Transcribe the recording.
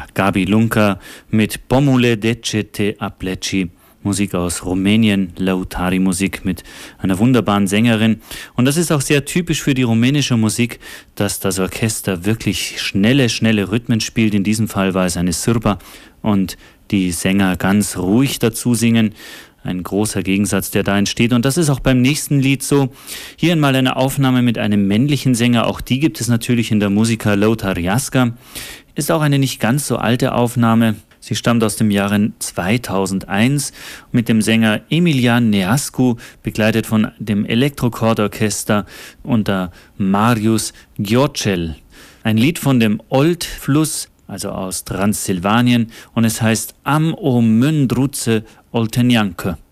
Gabi Lunca mit Pomule Decete Apleci, Musik aus Rumänien, Lautari-Musik mit einer wunderbaren Sängerin. Und das ist auch sehr typisch für die rumänische Musik, dass das Orchester wirklich schnelle Rhythmen spielt. In diesem Fall war es eine Sârba und die Sänger ganz ruhig dazu singen. Ein großer Gegensatz, der da entsteht. Und das ist auch beim nächsten Lied so. Hier einmal eine Aufnahme mit einem männlichen Sänger. Auch die gibt es natürlich in der Musica Lăutărească. Ist auch eine nicht ganz so alte Aufnahme. Sie stammt aus dem Jahre 2001 mit dem Sänger Emilian Neascu, begleitet von dem Elektrokordorchester unter Marius Ghiocel. Ein Lied von dem Olt-Fluss, also aus Transsilvanien, und es heißt Am o Mândruță Olteneancă.